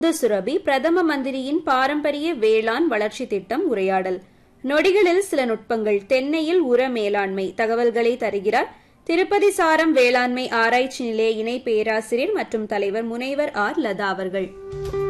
சுரபி பிரதம மந்திரியின் பாரம்பரிய வேளாண் வளர்ச்சி திட்டம் உரையாடல். நொடிகளில் சில நுட்பங்கள். தென்னையில் உர மேலாண்மை தகவல்களை தருகிறார் திருப்பதி சாரம் வேளாண்மை ஆராய்ச்சி நிலைய இணை பேராசிரியர் மற்றும் தலைவர் முனைவர் ஆர் லதா அவர்கள்.